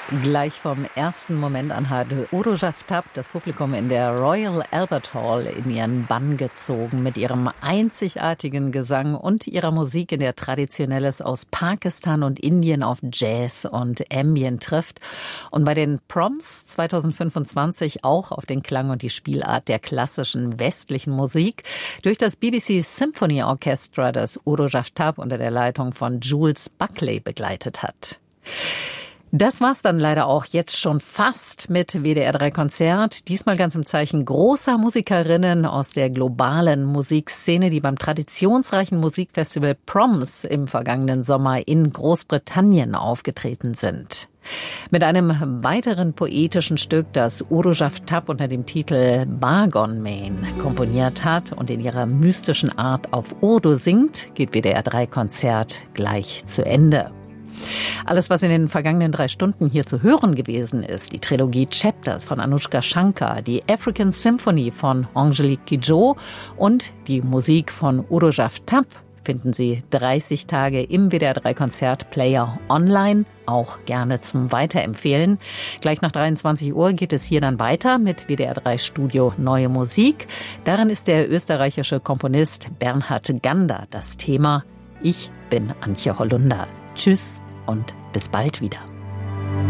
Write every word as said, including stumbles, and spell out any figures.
Gleich vom ersten Moment an hat Udo Jaftab das Publikum in der Royal Albert Hall in ihren Bann gezogen mit ihrem einzigartigen Gesang und ihrer Musik, in der Traditionelles aus Pakistan und Indien auf Jazz und Ambient trifft und bei den Proms zwanzig fünfundzwanzig auch auf den Klang und die Spielart der klassischen westlichen Musik durch das B B C Symphony Orchestra, das Udo Jaftab unter der Leitung von Jules Buckley begleitet hat. Das war's dann leider auch jetzt schon fast mit W D R drei Konzert. Diesmal ganz im Zeichen großer Musikerinnen aus der globalen Musikszene, die beim traditionsreichen Musikfestival Proms im vergangenen Sommer in Großbritannien aufgetreten sind. Mit einem weiteren poetischen Stück, das Udo Jaftab unter dem Titel Bargon Man komponiert hat und in ihrer mystischen Art auf Urdu singt, geht W D R drei Konzert gleich zu Ende. Alles, was in den vergangenen drei Stunden hier zu hören gewesen ist, die Trilogie Chapters von Anushka Shankar, die African Symphony von Angelique Kidjo und die Musik von Udo Jaftab, finden Sie dreißig Tage im W D R drei Konzert Player online, auch gerne zum Weiterempfehlen. Gleich nach dreiundzwanzig Uhr geht es hier dann weiter mit W D R drei Studio Neue Musik. Darin ist der österreichische Komponist Bernhard Gander das Thema. Ich bin Antje Hollunder. Tschüss und bis bald wieder.